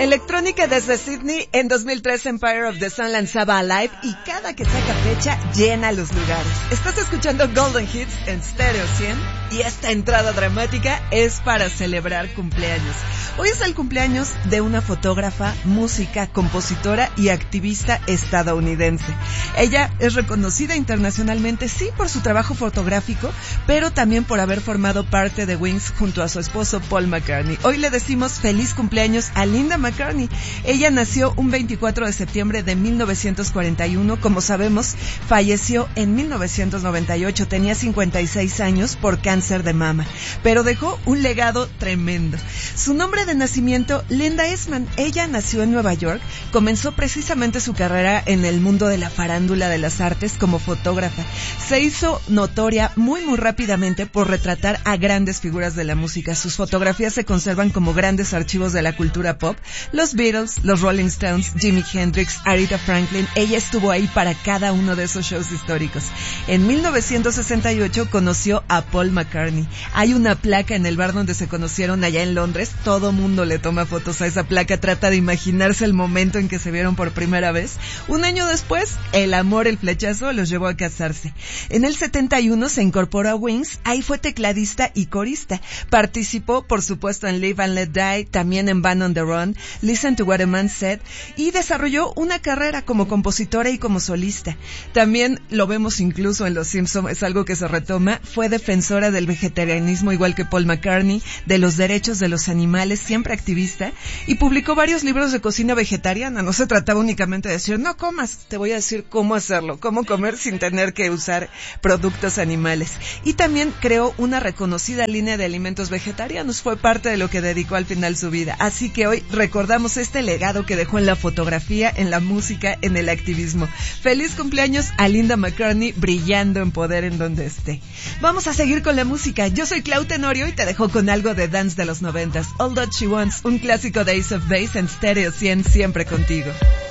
Electrónica desde Sydney, en 2003 Empire of the Sun lanzaba Alive y cada que saca fecha llena los lugares. Estás escuchando Golden Hits en Stereo 100 y esta entrada dramática es para celebrar cumpleaños. Hoy es el cumpleaños de una fotógrafa, música, compositora y activista estadounidense. Ella es reconocida internacionalmente, sí, por su trabajo fotográfico, pero también por haber formado parte de Wings junto a su esposo Paul McCartney. Hoy le decimos feliz cumpleaños a Linda McCartney. Ella nació un 24 de septiembre de 1941. Como sabemos, falleció en 1998. Tenía 56 años por cáncer de mama, pero dejó un legado tremendo. Su nombre de nacimiento, Linda Eastman. Ella nació en Nueva York. Comenzó precisamente su carrera en el mundo de la farándula de las artes como fotógrafa. Se hizo notoria muy rápidamente por retratar a grandes figuras de la música. Sus fotografías se conservan como grandes archivos de la cultura pop. Los Beatles, los Rolling Stones, Jimi Hendrix, Aretha Franklin. Ella estuvo ahí para cada uno de esos shows históricos. En 1968 conoció a Paul McCartney. Hay una placa en el bar donde se conocieron allá en Londres. Todo mundo le toma fotos a esa placa, trata de imaginarse el momento en que se vieron por primera vez. Un año después, el amor, el flechazo, los llevó a casarse. En el 71 se incorporó a Wings. Ahí fue tecladista y corista. Participó, por supuesto, en Live and Let Die, también en Band on the Run, Listen to What a Man Said, y desarrolló una carrera como compositora y como solista. También lo vemos incluso en Los Simpson, es algo que se retoma. Fue defensora del vegetarianismo igual que Paul McCartney, de los derechos de los animales, siempre activista, y publicó varios libros de cocina vegetariana. No se trataba únicamente de decir, no comas, te voy a decir cómo hacerlo, cómo comer sin tener que usar productos animales. Y también creó una reconocida línea de alimentos vegetarianos. Fue parte de lo que dedicó al final su vida. Así que hoy recordamos este legado que dejó en la fotografía, en la música, en el activismo. Feliz cumpleaños a Linda McCartney, brillando en poder en donde esté. Vamos a seguir con la música. Yo soy Clau Tenorio y te dejo con algo de dance de los 90s. All That She Wants, un clásico de Ace of Base en Stereo 100, siempre contigo.